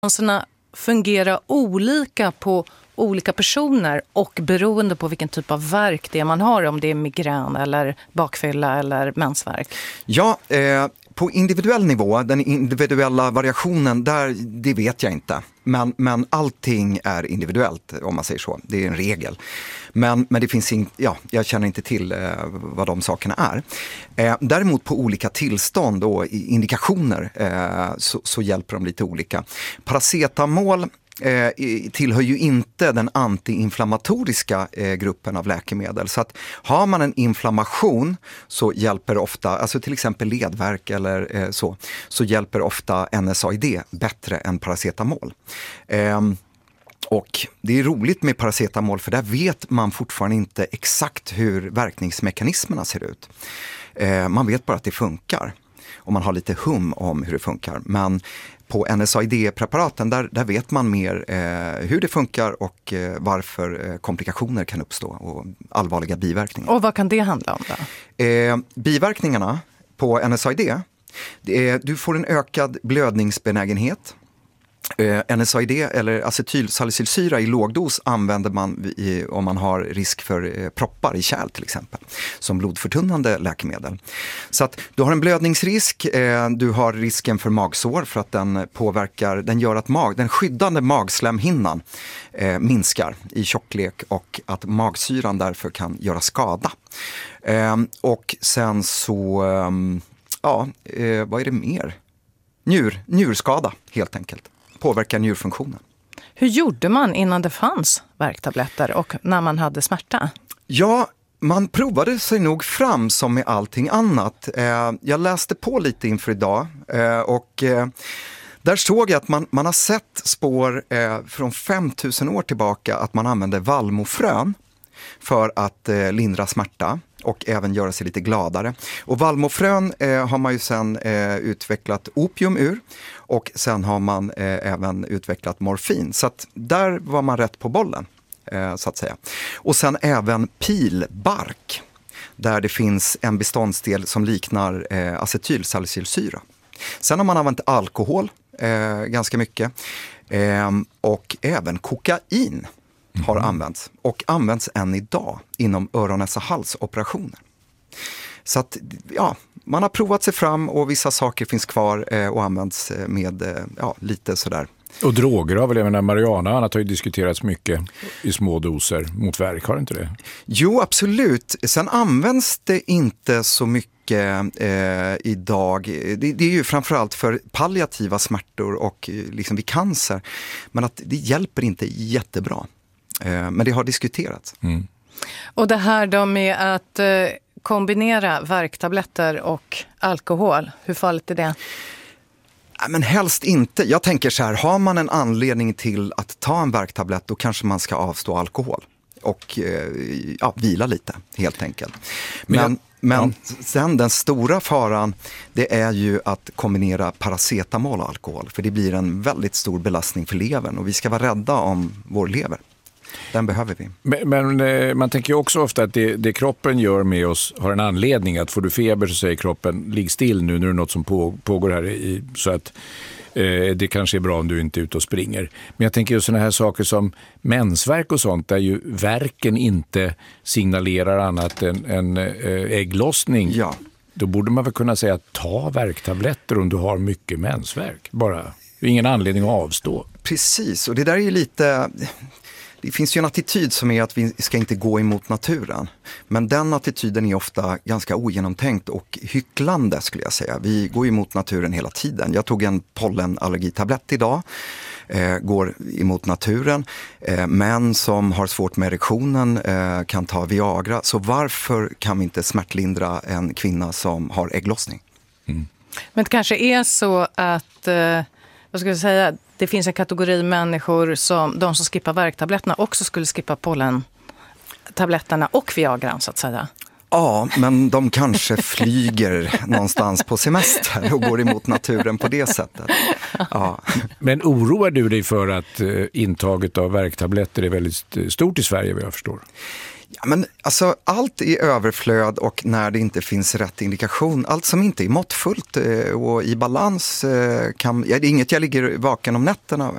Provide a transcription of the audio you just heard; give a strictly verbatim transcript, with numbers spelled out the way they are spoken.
substanserna fungera olika på olika personer och beroende på vilken typ av värk det är man har, om det är migrän eller bakfylla eller mensvärk? Ja, eh, på individuell nivå, den individuella variationen, där, det vet jag inte. Men, men allting är individuellt, om man säger så. Det är en regel. Men, men det finns in, ja, jag känner inte till eh, vad de sakerna är. Eh, däremot på olika tillstånd och indikationer eh, så, så hjälper de lite olika. Paracetamol eh, tillhör ju inte den antiinflammatoriska eh, gruppen av läkemedel. Så att har man en inflammation så hjälper ofta, alltså till exempel ledvärk eller eh, så, så hjälper ofta N S A I D bättre än paracetamol. Eh, Och det är roligt med paracetamol, för där vet man fortfarande inte exakt hur verkningsmekanismerna ser ut. Eh, man vet bara att det funkar och man har lite hum om hur det funkar. Men på N S A I D-preparaten där, där vet man mer eh, hur det funkar och eh, varför eh, komplikationer kan uppstå och allvarliga biverkningar. Och vad kan det handla om då? Eh, biverkningarna på N S A I D, det är, du får en ökad blödningsbenägenhet. Eh, N S A I D eller acetylsalicylsyra i lågdos använder man i, om man har risk för eh, proppar i kärl till exempel, som blodförtunnande läkemedel. Så att du har en blödningsrisk, eh, du har risken för magsår för att den påverkar, den gör att mag, den skyddande magslemhinnan eh, minskar i tjocklek och att magsyran därför kan göra skada. Eh, och sen så, eh, ja, eh, vad är det mer? Njur, njurskada helt enkelt. Påverkar njurfunktionen. Hur gjorde man innan det fanns värktabletter och när man hade smärta? Ja, man provade sig nog fram som med allting annat. Eh, jag läste på lite inför idag eh, och eh, där såg jag att man, man har sett spår eh, från femtusen år tillbaka att man använde vallmofrön för att eh, lindra smärta och även göra sig lite gladare. Och vallmofrön eh, har man ju sen eh, utvecklat opium ur och sen har man eh, även utvecklat morfin. Så att där var man rätt på bollen, eh, så att säga. Och sen även pilbark, där det finns en beståndsdel som liknar eh, acetylsalicylsyra. Sen har man använt alkohol eh, ganska mycket eh, och även kokain har mm. använts och används än idag inom öron-, näsa-, halsoperationer. Så att, ja, man har provat sig fram och vissa saker finns kvar eh, och används med eh, ja, lite sådär. Och droger har väl, jag menar, marijuana annat har ju diskuterats mycket i små doser mot värk, har inte det? Jo, absolut. Sen används det inte så mycket eh, idag. Det, det är ju framförallt för palliativa smärtor och eh, liksom vid cancer. Men att det hjälper inte jättebra. Men det har diskuterats. Mm. Och det här då med att eh, kombinera värktabletter och alkohol, hur farligt är det? Ja, men helst inte. Jag tänker så här, har man en anledning till att ta en värktablett, då kanske man ska avstå alkohol och eh, ja, vila lite helt enkelt. Men, men, men ja. sen den stora faran, det är ju att kombinera paracetamol och alkohol, för det blir en väldigt stor belastning för levern och vi ska vara rädda om vår lever. Den behöver vi. Men, men man tänker ju också ofta att det, det kroppen gör med oss har en anledning. Att får du feber så säger kroppen, ligg still nu, nu är det något som på, pågår här i, så att eh, det kanske är bra om du inte är ute och springer. Men jag tänker ju sådana här saker som mensvärk och sånt, där ju verken inte signalerar annat än, än eh, ägglossning. Ja. Då borde man väl kunna säga att ta värktabletter om du har mycket mensvärk. Bara, det är ingen anledning att avstå. Precis, och det där är ju lite... Det finns ju en attityd som är att vi ska inte gå emot naturen. Men den attityden är ofta ganska ogenomtänkt och hycklande, skulle jag säga. Vi går emot naturen hela tiden. Jag tog en pollenallergitablett idag. Eh, går emot naturen. Eh, män som har svårt med erektionen eh, kan ta Viagra. Så varför kan vi inte smärtlindra en kvinna som har ägglossning? Mm. Men det kanske är så att... Eh, vad ska jag säga... Det finns en kategori människor som de som skippar värktabletterna också skulle skippa pollentabletterna och Viagran, så att säga. Ja, men de kanske flyger någonstans på semester och går emot naturen på det sättet. Ja. Men oroar du dig för att intaget av värktabletter är väldigt stort i Sverige, vad jag förstår? Ja, men alltså allt i överflöd och när det inte finns rätt indikation, allt som inte är måttfullt och i balans kan, ja, det är inget jag ligger vaken om nätterna